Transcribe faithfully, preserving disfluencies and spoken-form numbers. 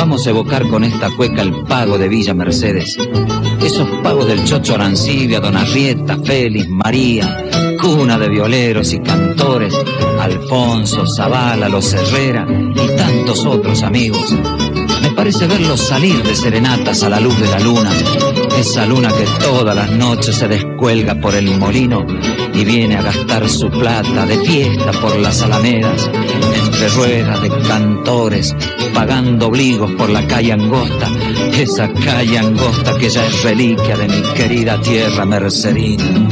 vamos a evocar con esta cueca el pago de Villa Mercedes. Esos pagos del Chocho Arancibia, Don Arrieta, Félix, María, cuna de violeros y cantores, Alfonso, Zavala, Los Herrera y tantos otros amigos. Me parece verlos salir de serenatas a la luz de la luna, esa luna que todas las noches se descuelga por el molino y viene a gastar su plata de fiesta por las alamedas, entre ruedas de cantores, pagando obligos por la calle angosta, esa calle angosta que ya es reliquia de mi querida tierra mercedina.